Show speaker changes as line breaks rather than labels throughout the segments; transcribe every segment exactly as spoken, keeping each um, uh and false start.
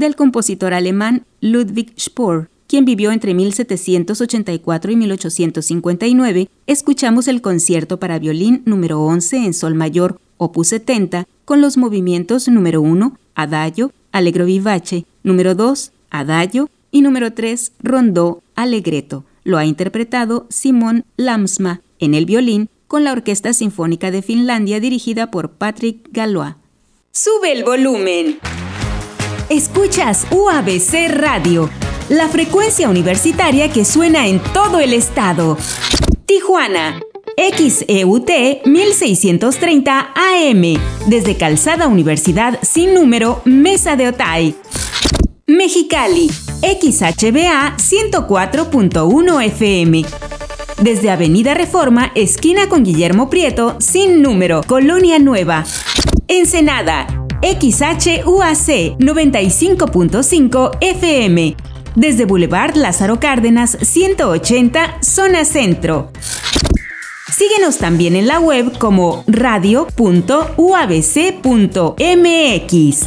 del compositor alemán Ludwig Spohr, quien vivió entre mil setecientos ochenta y cuatro y mil ochocientos cincuenta y nueve, escuchamos el concierto para violín número once en sol mayor, opus setenta, con los movimientos número uno, Adagio, Allegro vivace, número dos, Adagio y número tres, Rondó, Allegretto. Lo ha interpretado Simon Lamsma en el violín con la Orquesta Sinfónica de Finlandia dirigida por Patrick Gallois. ¡Sube el volumen! Escuchas U A B C Radio, la frecuencia universitaria que suena en todo el estado. Tijuana, X E U T mil seiscientos treinta A M, desde Calzada Universidad sin número, Mesa de Otay. Mexicali, X H B A ciento cuatro punto uno F M, desde Avenida Reforma, esquina con Guillermo Prieto, sin número, Colonia Nueva. Ensenada, X H U A C noventa y cinco punto cinco F M, desde Boulevard Lázaro Cárdenas ciento ochenta, zona centro. Síguenos también en la web como radio punto u a b c punto m x.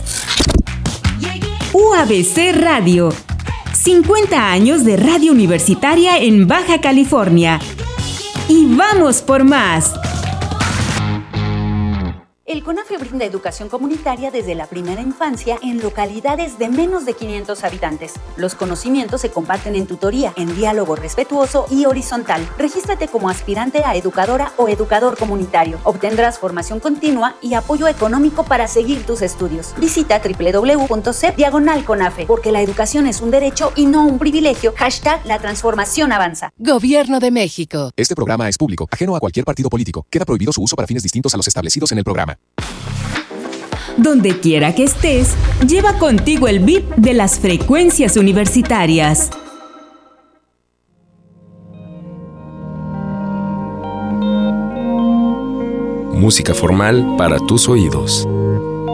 U A B C Radio, cincuenta años de radio universitaria en Baja California. ¡Y vamos por más!
El CONAFE brinda educación comunitaria desde la primera infancia en localidades de menos de quinientos habitantes. Los conocimientos se comparten en tutoría, en diálogo respetuoso y horizontal. Regístrate como aspirante a educadora o educador comunitario. Obtendrás formación continua y apoyo económico para seguir tus estudios. Visita doble u doble u doble u punto c e p diagonal CONAFE, porque la educación es un derecho y no un privilegio. Hashtag la transformación avanza.
Gobierno de México.
Este programa es público, ajeno a cualquier partido político. Queda prohibido su uso para fines distintos a los establecidos en el programa.
Donde quiera que estés, lleva contigo el beat de las frecuencias universitarias.
Música formal para tus oídos.